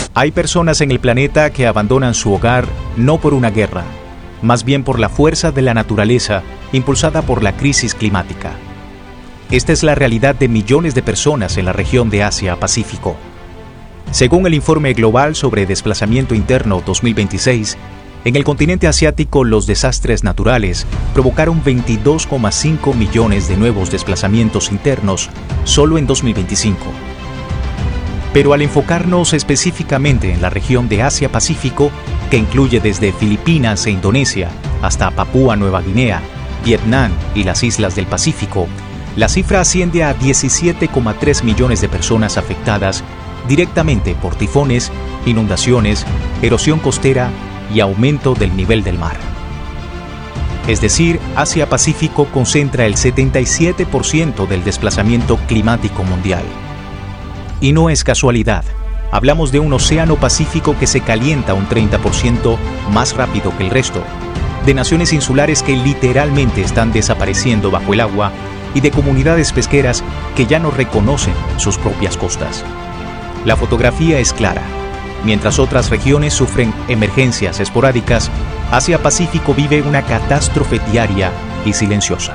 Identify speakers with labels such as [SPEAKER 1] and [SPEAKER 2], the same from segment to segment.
[SPEAKER 1] Hay personas en el planeta que abandonan su hogar no por una guerra, más bien por la fuerza de la naturaleza impulsada por la crisis climática. Esta es la realidad de millones de personas en la región de Asia-Pacífico. Según el Informe Global sobre Desplazamiento Interno 2026, en el continente asiático los desastres naturales provocaron 22,5 millones de nuevos desplazamientos internos solo en 2025. Pero al enfocarnos específicamente en la región de Asia-Pacífico, que incluye desde Filipinas e Indonesia hasta Papúa Nueva Guinea, Vietnam y las islas del Pacífico, la cifra asciende a 17,3 millones de personas afectadas directamente por tifones, inundaciones, erosión costera y aumento del nivel del mar. Es decir, Asia-Pacífico concentra el 77% del desplazamiento climático mundial. Y no es casualidad. Hablamos de un océano Pacífico que se calienta un 30% más rápido que el resto, de naciones insulares que literalmente están desapareciendo bajo el agua y de comunidades pesqueras que ya no reconocen sus propias costas. La fotografía es clara. Mientras otras regiones sufren emergencias esporádicas, Asia-Pacífico vive una catástrofe diaria y silenciosa.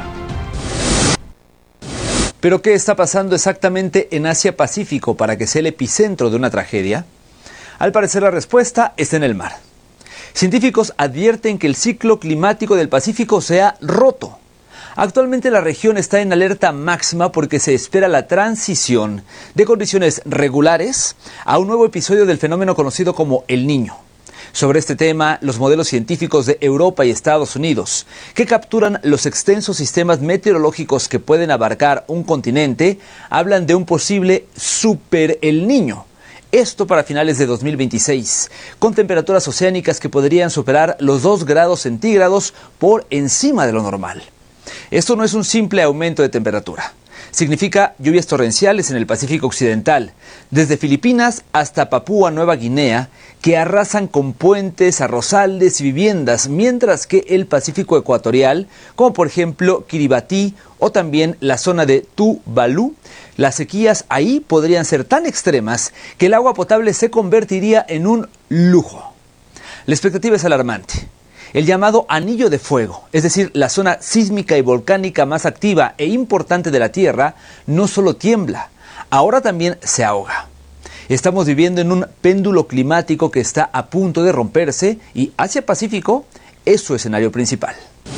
[SPEAKER 2] ¿Pero qué está pasando exactamente en Asia-Pacífico para que sea el epicentro de una tragedia? Al parecer la respuesta está en el mar. Científicos advierten que el ciclo climático del Pacífico se ha roto. Actualmente la región está en alerta máxima porque se espera la transición de condiciones regulares a un nuevo episodio del fenómeno conocido como El Niño. Sobre este tema, los modelos científicos de Europa y Estados Unidos, que capturan los extensos sistemas meteorológicos que pueden abarcar un continente, hablan de un posible super El Niño. Esto para finales de 2026, con temperaturas oceánicas que podrían superar los 2 grados centígrados por encima de lo normal. Esto no es un simple aumento de temperatura. Significa lluvias torrenciales en el Pacífico Occidental, desde Filipinas hasta Papúa Nueva Guinea, que arrasan con puentes, arrozales y viviendas, mientras que el Pacífico Ecuatorial, como por ejemplo Kiribati o también la zona de Tuvalu, las sequías ahí podrían ser tan extremas que el agua potable se convertiría en un lujo. La expectativa es alarmante. El llamado Anillo de Fuego, es decir, la zona sísmica y volcánica más activa e importante de la Tierra, no solo tiembla, ahora también se ahoga. Estamos viviendo en un péndulo climático que está a punto de romperse y Asia-Pacífico es su escenario principal.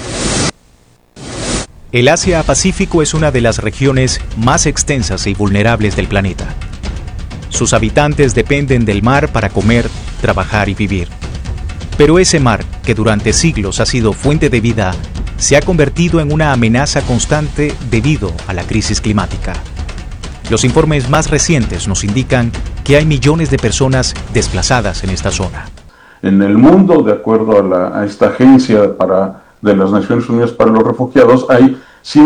[SPEAKER 1] El Asia-Pacífico es una de las regiones más extensas y vulnerables del planeta. Sus habitantes dependen del mar para comer, trabajar y vivir. Pero ese mar, que durante siglos ha sido fuente de vida, se ha convertido en una amenaza constante debido a la crisis climática. Los informes más recientes nos indican que hay millones de personas desplazadas en esta zona.
[SPEAKER 3] En el mundo, de acuerdo a esta agencia de las Naciones Unidas para los Refugiados, hay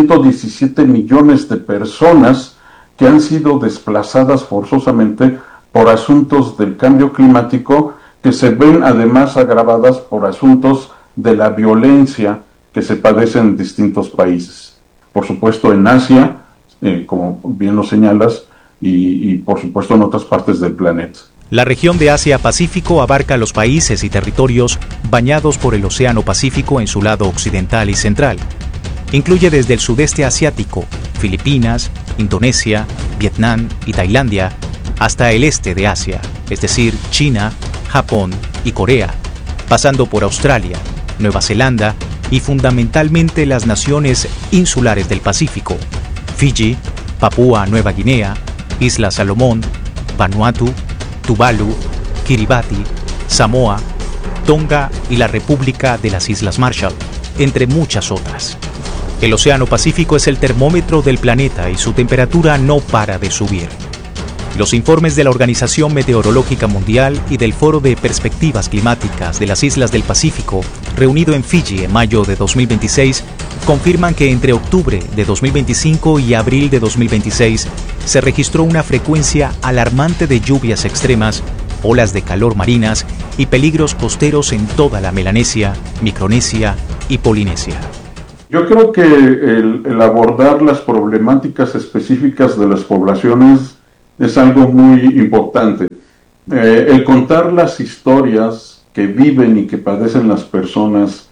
[SPEAKER 3] 117 millones de personas que han sido desplazadas forzosamente por asuntos del cambio climático, que se ven además agravadas por asuntos de la violencia que se padece en distintos países. Por supuesto en Asia, como bien lo señalas, y por supuesto en otras partes del planeta.
[SPEAKER 1] La región de Asia-Pacífico abarca los países y territorios bañados por el Océano Pacífico en su lado occidental y central. Incluye desde el sudeste asiático, Filipinas, Indonesia, Vietnam y Tailandia, hasta el este de Asia, es decir, China, Japón y Corea, pasando por Australia, Nueva Zelanda y fundamentalmente las naciones insulares del Pacífico, Fiji, Papúa Nueva Guinea, Islas Salomón, Vanuatu, Tuvalu, Kiribati, Samoa, Tonga y la República de las Islas Marshall, entre muchas otras. El Océano Pacífico es el termómetro del planeta y su temperatura no para de subir. Los informes de la Organización Meteorológica Mundial y del Foro de Perspectivas Climáticas de las Islas del Pacífico, reunido en Fiji en mayo de 2026, confirman que entre octubre de 2025 y abril de 2026 se registró una frecuencia alarmante de lluvias extremas, olas de calor marinas y peligros costeros en toda la Melanesia, Micronesia y Polinesia.
[SPEAKER 3] Yo creo que el abordar las problemáticas específicas de las poblaciones es algo muy importante. El contar las historias que viven y que padecen las personas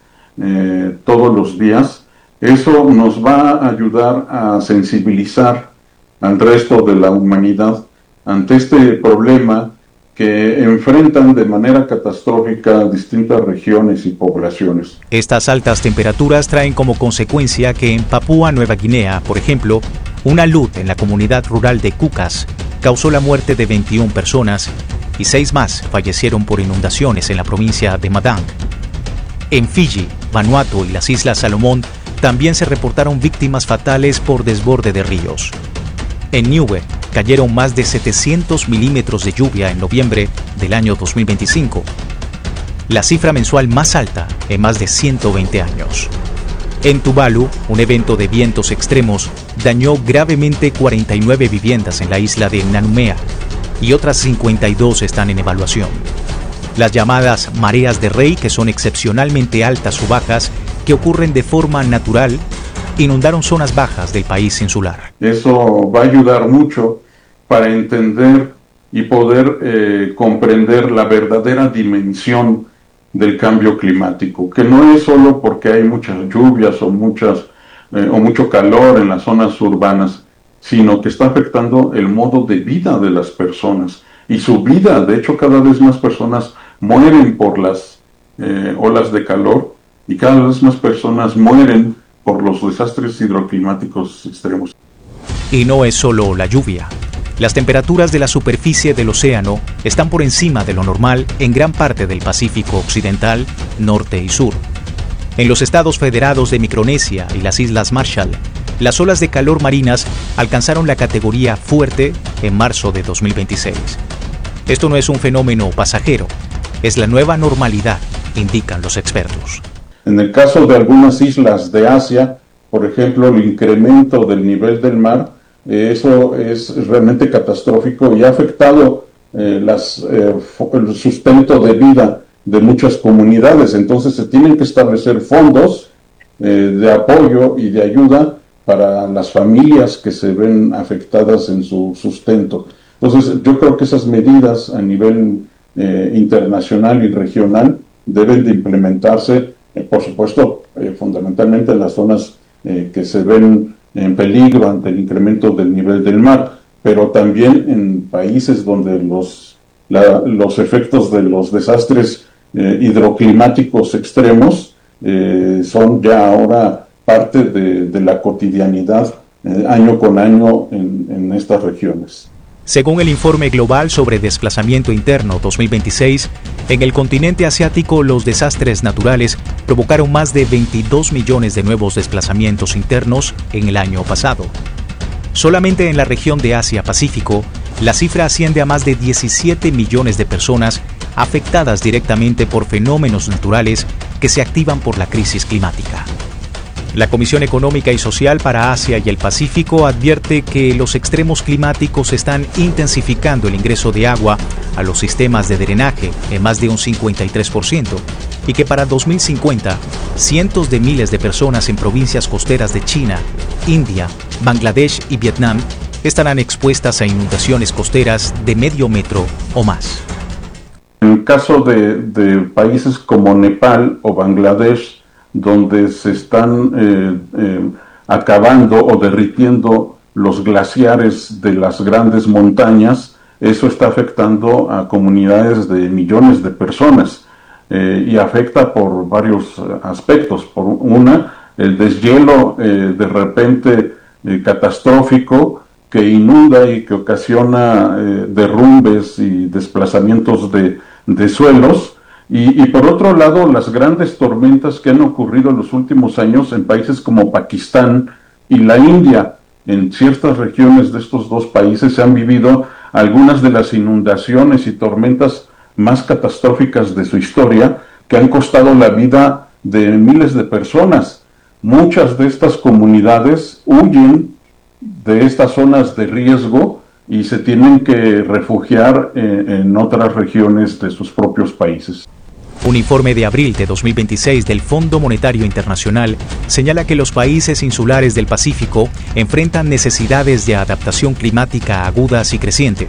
[SPEAKER 3] todos los días, eso nos va a ayudar a sensibilizar al resto de la humanidad ante este problema que enfrentan de manera catastrófica distintas regiones y poblaciones.
[SPEAKER 1] Estas altas temperaturas traen como consecuencia que en Papúa Nueva Guinea, por ejemplo, una luz en la comunidad rural de Cucas causó la muerte de 21 personas y 6 más fallecieron por inundaciones en la provincia de Madang. En Fiji, Vanuatu y las Islas Salomón también se reportaron víctimas fatales por desborde de ríos. En Niue cayeron más de 700 milímetros de lluvia en noviembre del año 2025, la cifra mensual más alta en más de 120 años. En Tuvalu, un evento de vientos extremos dañó gravemente 49 viviendas en la isla de Nanumea y otras 52 están en evaluación. Las llamadas mareas de rey, que son excepcionalmente altas o bajas, que ocurren de forma natural, inundaron zonas bajas del país insular.
[SPEAKER 3] Eso va a ayudar mucho para entender y poder comprender la verdadera dimensión del cambio climático, que no es solo porque hay muchas lluvias o mucho calor en las zonas urbanas, sino que está afectando el modo de vida de las personas y su vida. De hecho, cada vez más personas mueren por las olas de calor y cada vez más personas mueren por los desastres hidroclimáticos extremos.
[SPEAKER 1] Y no es solo la lluvia. Las temperaturas de la superficie del océano están por encima de lo normal en gran parte del Pacífico occidental, norte y sur. En los estados federados de Micronesia y las Islas Marshall, las olas de calor marinas alcanzaron la categoría fuerte en marzo de 2026. Esto no es un fenómeno pasajero, es la nueva normalidad, indican los expertos.
[SPEAKER 3] En el caso de algunas islas de Asia, por ejemplo, el incremento del nivel del mar, eso es realmente catastrófico y ha afectado el sustento de vida de muchas comunidades. Entonces se tienen que establecer fondos de apoyo y de ayuda para las familias que se ven afectadas en su sustento. Entonces yo creo que esas medidas a nivel internacional y regional deben de implementarse, por supuesto, fundamentalmente en las zonas que se ven en peligro ante el incremento del nivel del mar, pero también en países donde los efectos de los desastres hidroclimáticos extremos son ya ahora parte de la cotidianidad año con año en estas regiones.
[SPEAKER 1] Según el Informe Global sobre Desplazamiento Interno 2026, en el continente asiático los desastres naturales provocaron más de 22 millones de nuevos desplazamientos internos en el año pasado. Solamente en la región de Asia-Pacífico, la cifra asciende a más de 17 millones de personas afectadas directamente por fenómenos naturales que se activan por la crisis climática. La Comisión Económica y Social para Asia y el Pacífico advierte que los extremos climáticos están intensificando el ingreso de agua a los sistemas de drenaje en más de un 53% y que para 2050 cientos de miles de personas en provincias costeras de China, India, Bangladesh y Vietnam estarán expuestas a inundaciones costeras de medio metro o más.
[SPEAKER 3] En el caso de países como Nepal o Bangladesh, donde se están acabando o derritiendo los glaciares de las grandes montañas, eso está afectando a comunidades de millones de personas y afecta por varios aspectos. Por una, el deshielo de repente catastrófico que inunda y que ocasiona derrumbes y desplazamientos de suelos. Y por otro lado, las grandes tormentas que han ocurrido en los últimos años en países como Pakistán y la India. En ciertas regiones de estos dos países se han vivido algunas de las inundaciones y tormentas más catastróficas de su historia, que han costado la vida de miles de personas. Muchas de estas comunidades huyen de estas zonas de riesgo y se tienen que refugiar en otras regiones de sus propios países.
[SPEAKER 1] Un informe de abril de 2026 del Fondo Monetario Internacional señala que los países insulares del Pacífico enfrentan necesidades de adaptación climática agudas y crecientes,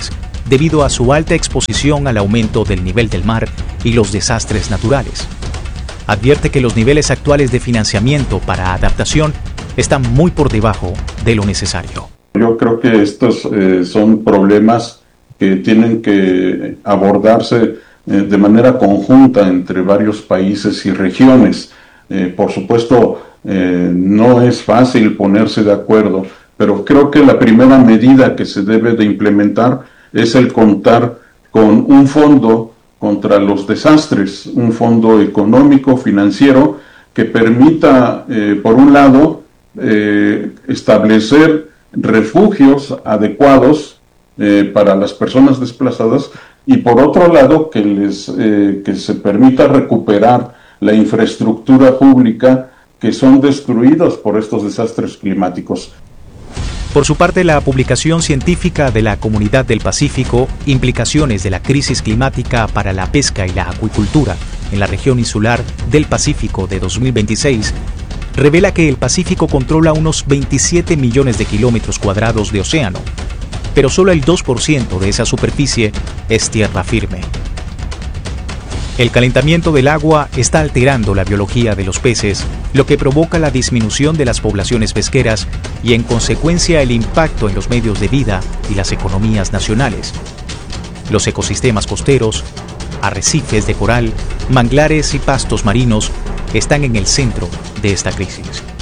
[SPEAKER 1] debido a su alta exposición al aumento del nivel del mar y los desastres naturales. Advierte que los niveles actuales de financiamiento para adaptación están muy por debajo de lo necesario.
[SPEAKER 3] Yo creo que estos son problemas que tienen que abordarse de manera conjunta entre varios países y regiones. Por supuesto, no es fácil ponerse de acuerdo, pero creo que la primera medida que se debe de implementar es el contar con un fondo contra los desastres, un fondo económico, financiero, que permita, por un lado, establecer refugios adecuados para las personas desplazadas y, por otro lado, que se permita recuperar la infraestructura pública que son destruidos por estos desastres climáticos.
[SPEAKER 1] Por su parte, la publicación científica de la Comunidad del Pacífico, Implicaciones de la crisis climática para la pesca y la acuicultura en la región insular del Pacífico de 2026, revela que el Pacífico controla unos 27 millones de kilómetros cuadrados de océano, pero solo el 2% de esa superficie es tierra firme. El calentamiento del agua está alterando la biología de los peces, lo que provoca la disminución de las poblaciones pesqueras y, en consecuencia, el impacto en los medios de vida y las economías nacionales. Los ecosistemas costeros, arrecifes de coral, manglares y pastos marinos están en el centro de esta crisis.